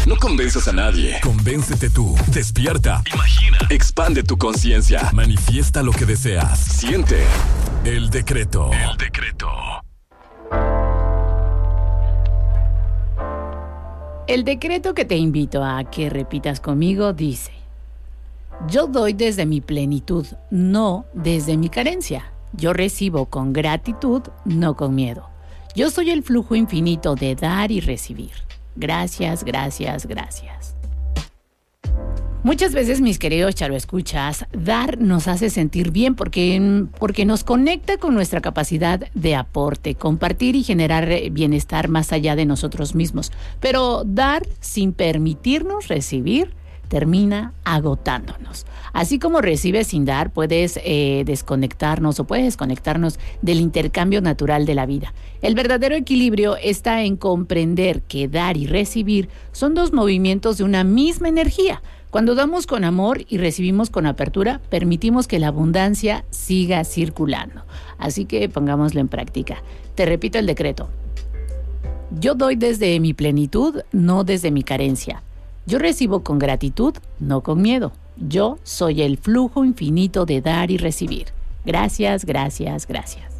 No convenzas a nadie. Convéncete tú. Despierta. Imagina. Expande tu conciencia. Manifiesta lo que deseas. Siente. El decreto. El decreto. El decreto que te invito a que repitas conmigo dice: yo doy desde mi plenitud, no desde mi carencia. Yo recibo con gratitud, no con miedo. Yo soy el flujo infinito de dar y recibir. Gracias, gracias, gracias. Muchas veces, mis queridos charoescuchas, dar nos hace sentir bien porque nos conecta con nuestra capacidad de aporte, compartir y generar bienestar más allá de nosotros mismos. Pero dar sin permitirnos recibir termina agotándonos. Así como recibes sin dar, puedes desconectarnos o puedes desconectarnos del intercambio natural de la vida. El verdadero equilibrio está en comprender que dar y recibir son dos movimientos de una misma energía. Cuando damos con amor y recibimos con apertura, permitimos que la abundancia siga circulando. Así que pongámoslo en práctica. Te repito el decreto. Yo doy desde mi plenitud, no desde mi carencia. Yo recibo con gratitud, no con miedo. Yo soy el flujo infinito de dar y recibir. Gracias, gracias, gracias.